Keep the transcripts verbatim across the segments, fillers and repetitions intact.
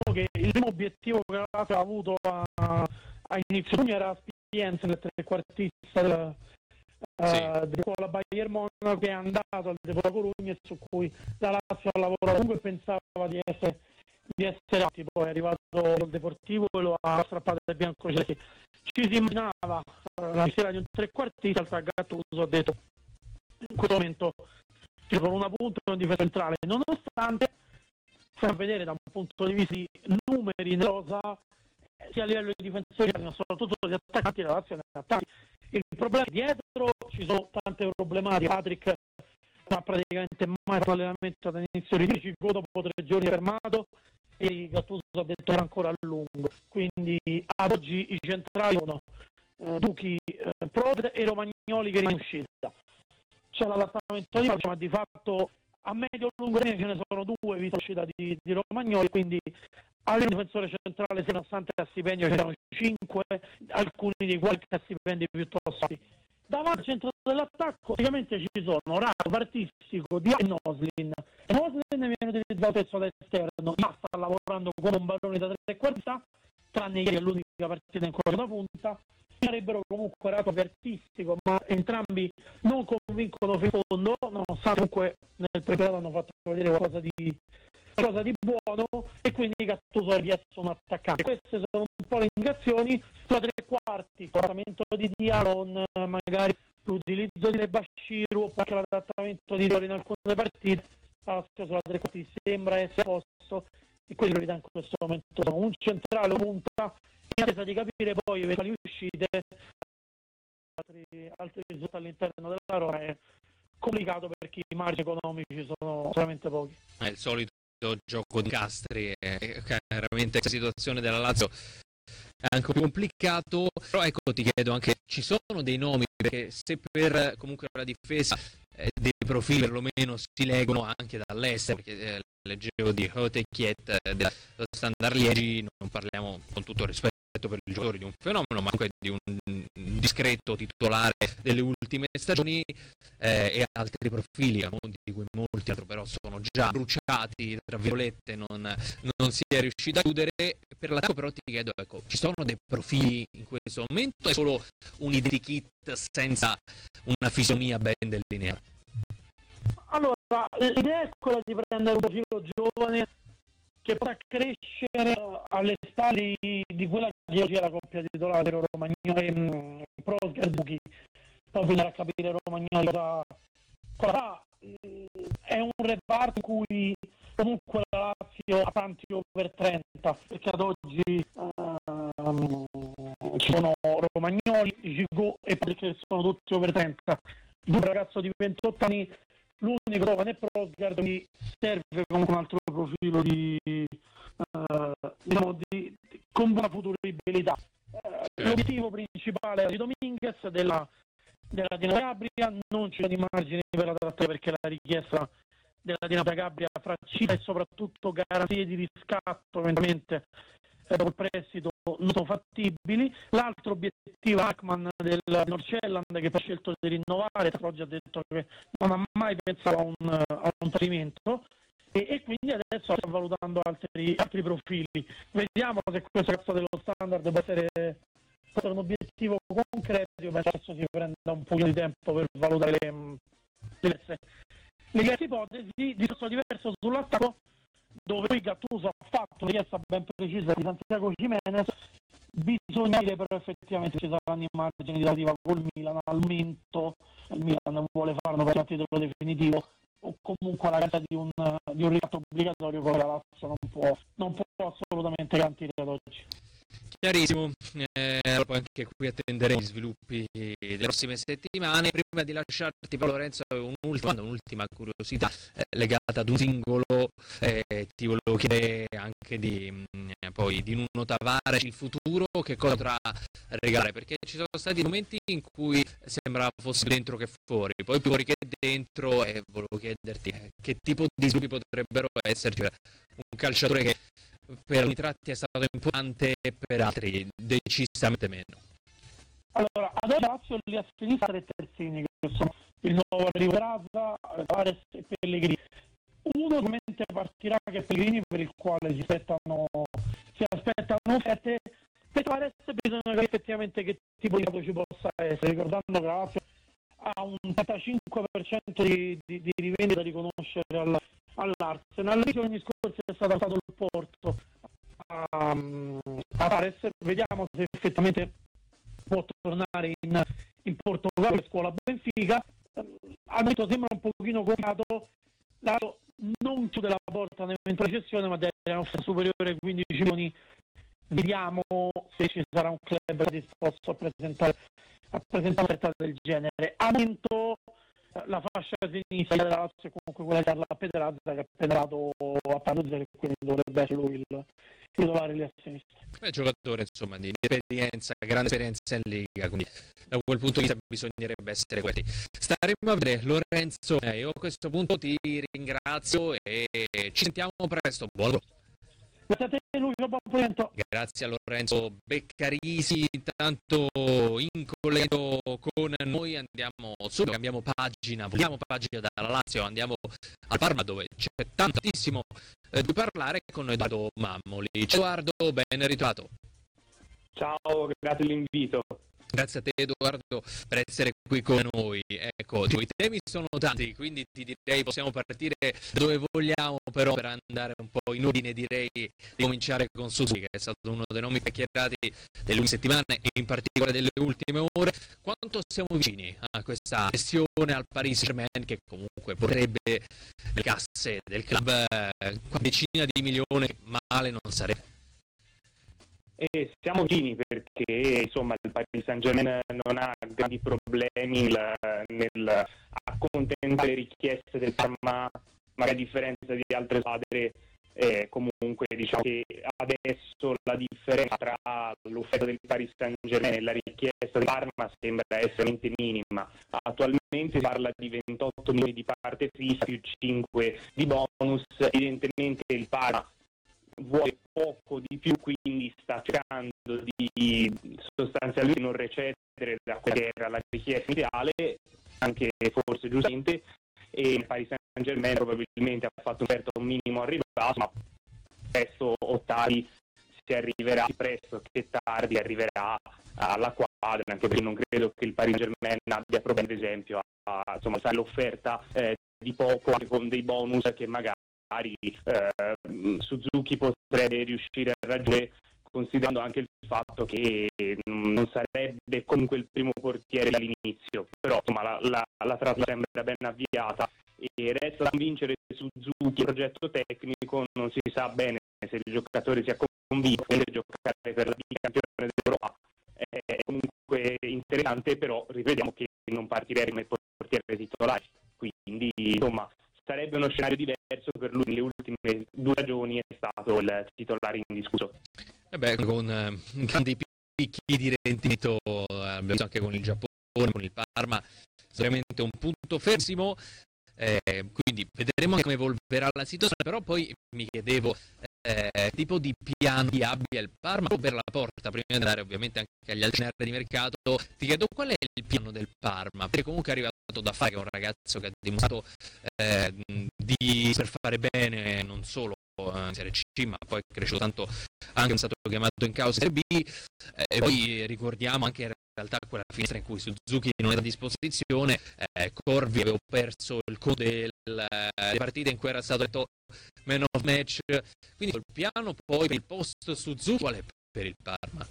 che il primo obiettivo che la Lazio ha avuto a, a inizio giugno era Spienza, il trequartista del, sì. uh, di scuola Bayern Monaco, che è andato al Deportivo Corugna e su cui la Lazio ha lavorato, comunque pensava di essere di essere atti, poi è arrivato il Deportivo e lo ha strappato il biancocelesti. Ci si immaginava uh, la sera di un trequartista, il Gattuso ha detto in questo momento con una punta e un difesa centrale, nonostante fa vedere da un punto di vista di numeri in rosa sia a livello di difensori ma soprattutto di attaccanti, la Lazio ne ha tanti. Il problema è che dietro ci sono tante problematiche. Patrick non ha praticamente mai fatto allenamento dall'inizio di Chico, dopo tre giorni fermato, e Gattuso ha detto era ancora a lungo, quindi ad oggi i centrali sono eh, Duchi, eh, Prode e Romagnoli che è in uscita. C'è l'adattamento di Calcio, ma di fatto a medio-lungo termine ce ne sono due, visto l'uscita di, di Romagnoli, quindi a livello difensore centrale, se nonostante a stipendio c'erano cinque, alcuni dei quali a stipendi piuttosto alti. Davanti al centro dell'attacco praticamente ci sono Rato, Partistico, Dia e Noslin. E Noslin viene utilizzato spesso all'esterno, ma sta lavorando come un barone da trequartista, tranne ieri è l'unica partita in corso da punta. Sarebbero comunque Rato e Artistico, ma entrambi non convincono fino in fondo, nonostante comunque nel preparato hanno fatto vedere qualcosa di, qualcosa di buono, e quindi Gattuso ha richiesto un attaccante. Queste sono un po' le indicazioni. Sulla tre quarti, trattamento di Dialon, magari l'utilizzo di Bashiru o anche l'adattamento di Diallo in alcune partite. La sulla tre quarti sembra essere a posto, e quindi priorità in questo momento sono un centrale, un punta, in attesa di capire poi eventuali uscite, altri, altri risultati all'interno della Roma. È complicato perché i margini economici sono solamente pochi. È il solito gioco di Castri, è chiaramente la situazione della Lazio è anche più complicato, però ecco, ti chiedo anche, ci sono dei nomi, perché se per comunque la difesa eh, dei profili perlomeno si leggono anche dall'estero, perché eh, leggevo di Hotekiet eh, dello Standard Liegi, non parliamo, con tutto il rispetto per il giocatore, di un fenomeno, ma anche di un discreto titolare delle ultime stagioni, eh, e altri profili di cui molti altri però sono già bruciati, tra virgolette, non, non si è riuscito a chiudere. Per l'attacco però ti chiedo, ecco, ci sono dei profili in questo momento, è solo un identikit senza una fisionomia ben delineata? Allora, l'idea è quella di prendere un profilo giovane che potrà crescere alle spalle di, di quella che oggi è la coppia titolare, Romagnoli, Prosger, Buchi. Poi bisognerà a capire Romagnoli cosa, cosa fa. È un reparto in cui comunque la Lazio ha tanti over trenta, perché ad oggi um, ci sono Romagnoli, Gigot e perché sono tutti over trenta. Un ragazzo di ventotto anni, l'unico giovane è Prosger, quindi serve comunque un altro profilo di, uh, diciamo di, di con buona futuribilità. Uh, l'obiettivo principale di Dominguez della della Dinamo Gabria, non c'è di margini per la tratta, perché la richiesta della Dinamo Gabria fra cifre e soprattutto garanzie di riscatto eventualmente eh, dopo il prestito non sono fattibili. L'altro obiettivo Ackman del Norcelland, che ha scelto di rinnovare, oggi ha detto che non ha mai pensato a un, a un tradimento, e, e quindi adesso sta valutando altri, altri profili. Vediamo se questo cazzo dello Standard può essere un obiettivo concreto. Io penso che si prenda un po' di tempo per valutare le, le, diverse, le diverse ipotesi. Discorso diverso sull'attacco, dove poi Gattuso ha fatto una richiesta ben precisa di Santiago Gimenez. Bisogna dire però effettivamente ci saranno i margini di relativa col Milan. Al momento il Milan vuole farlo per il titolo definitivo, o comunque la gara di un, di un riscatto obbligatorio, come la Lazio non può, non può assolutamente garantire ad oggi. Chiarissimo, eh, poi anche qui attenderemo gli sviluppi delle prossime settimane. Prima di lasciarti, però, Lorenzo, un'ultima, un'ultima curiosità eh, legata ad un singolo, eh, ti volevo chiedere anche di mh, poi di Nuno Tavares, il futuro, che cosa potrà regalare, perché ci sono stati momenti in cui sembrava fosse dentro che fuori, poi più fuori che dentro, e volevo chiederti eh, che tipo di sviluppi potrebbero esserci per un calciatore che per alcuni tratti è stato importante, per altri decisamente meno. Allora, ad oggi Lazio li ha finiti tre terzini, che sono il nuovo arrivo Razza, Tavares e Pellegrini. Uno ovviamente partirà, che è Pellegrini, per il quale si aspettano restano offerte. Per trovare adesso bisogna capire effettivamente che tipo di dato ci possa essere, ricordando che la Lazio ha un trentacinque per cento di, di, di rivendita da riconoscere al, all'Arsenal. Gli anni scorsi è stato stato il Porto a, a fare, vediamo se effettivamente può tornare in, in Portogallo, in scuola Benfica. Al momento sembra un pochino complicato, la non chiude la porta all'eventuale cessione, ma deve essere superiore ai quindici milioni. Vediamo se ci sarà un club disposto a presentare a presentare un'offerta del genere. A momento la fascia sinistra della Lazio è comunque quella di Carla Pederazza, che è appena dato a Panduzza, e quindi dovrebbe essere lui il titolare lì a sinistra. È un giocatore insomma di esperienza, grande esperienza in Liga, quindi da quel punto di vista bisognerebbe essere quelli. Staremo a vedere. Lorenzo, eh, io a questo punto ti ringrazio e ci sentiamo presto. Buon lavoro. Grazie a te Lucio, buon pomeriggio. Grazie a Lorenzo Beccarisi. Intanto in collegamento con noi andiamo subito, cambiamo pagina, vogliamo pagina dalla Lazio, andiamo al Parma dove c'è tantissimo eh, di parlare con Edoardo Mammoli. Edoardo, ben ritrovato. Ciao, grazie dell'invito. Grazie a te Edoardo per essere qui con noi. Ecco, i temi sono tanti, quindi ti direi possiamo partire dove vogliamo, però per andare un po' in ordine direi di cominciare con Suzuki, che è stato uno dei nomi chiacchierati delle ultime settimane e in particolare delle ultime ore. Quanto siamo vicini a questa cessione al Paris Saint-Germain, che comunque potrebbe le casse del club eh, una decina di milioni, male non sarebbe. E siamo vicini perché insomma il Paris Saint-Germain non ha grandi problemi nel, nel accontentare le richieste del Parma, magari a differenza di altre squadre. Eh, comunque diciamo che adesso la differenza tra l'offerta del Paris Saint-Germain e la richiesta del Parma sembra essere minima. Attualmente si parla di ventotto milioni di parte fissa più cinque di bonus. Evidentemente il Parma vuole poco di più, quindi sta cercando di sostanzialmente non recedere da quella che era la richiesta ideale, anche forse giustamente, e il Paris Saint-Germain probabilmente ha fatto un'offerta un minimo al ribasso, ma presto o tardi si arriverà, presto che tardi arriverà alla quadra, anche perché non credo che il Paris Saint-Germain abbia problemi, ad esempio, a, a insomma, fare l'offerta eh, di poco anche con dei bonus che magari Eh, Suzuki potrebbe riuscire a raggiungere, considerando anche il fatto che non sarebbe comunque il primo portiere all'inizio, però insomma la, la, la tratta sembra ben avviata e resta da convincere Suzuki. Il progetto tecnico non si sa bene se il giocatore sia convinto di giocare per la campione d'Europa. È comunque interessante, però rivediamo che non partirà come portiere titolare, quindi insomma sarebbe uno scenario diverso per lui. Nelle ultime due stagioni è stato il titolare indiscusso. E beh, con eh, grandi picchi di rendimento, eh, abbiamo visto anche con il Giappone, con il Parma, sicuramente un punto fermo. Eh, quindi vedremo anche come evolverà la situazione, però poi mi chiedevo eh, tipo di piano di abbia il Parma per la porta, prima di andare ovviamente anche agli altri scenari di mercato. Ti chiedo qual è il piano del Parma, perché comunque è arrivato da fare, che è un ragazzo che ha dimostrato eh, di saper fare bene non solo in Serie C, ma poi è cresciuto tanto, anche è stato chiamato in causa in Serie B, eh, e poi ricordiamo anche in realtà quella finestra in cui Suzuki non era a disposizione, eh, Corvi aveva perso il conto delle partite in cui era stato detto man of match, quindi il piano poi per il post Suzuki qual è per il Parma?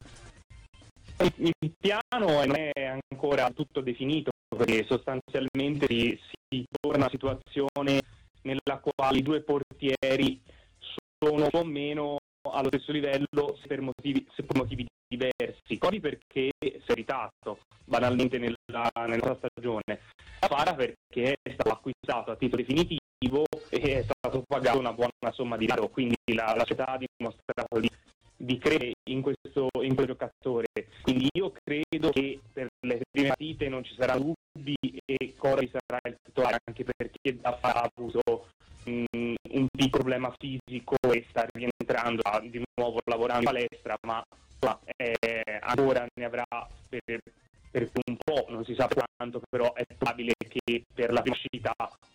Il piano non è ancora tutto definito, perché sostanzialmente si, si torna a una situazione nella quale i due portieri sono più o meno allo stesso livello per motivi, per motivi diversi. Corvi perché si è irritato banalmente nella, nella nostra stagione, Fara perché è stato acquistato a titolo definitivo e è stato pagato una buona somma di denaro, quindi la, la società ha dimostrato di, di credere in questo, in questo giocatore. Quindi io credo che per le prime partite non ci saranno dubbi e Corvi sarà il titolare, anche perché da Fara ha avuto mh, un piccolo problema fisico e sta rientrando, a, di nuovo lavorando in palestra, ma eh, ancora ne avrà per, per un po', non si sa quanto, però è probabile che per la prima uscita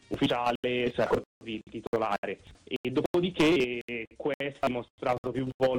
ufficiale sarà Corvi il titolare. E dopodiché questo ha dimostrato più volte